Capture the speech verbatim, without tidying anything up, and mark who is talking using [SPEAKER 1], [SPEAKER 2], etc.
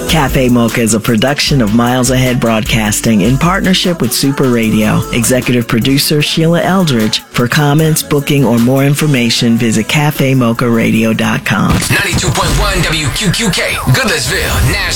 [SPEAKER 1] Cafe Mocha is a production of Miles Ahead Broadcasting in partnership with Super Radio. Executive producer Sheila Eldridge. For comments, booking, or more information, visit cafe mocha radio dot com.
[SPEAKER 2] ninety-two point one W Q Q K, Goodlettsville, Nashville.